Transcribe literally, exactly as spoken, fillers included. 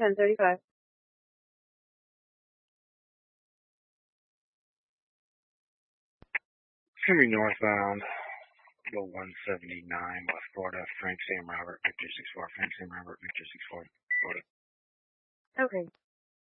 ten thirty-five. Henry northbound, Go one seventy-nine, West Florida, Frank Sam Robert, Victor six four, Frank Sam Robert, Victor six four, Florida. Okay.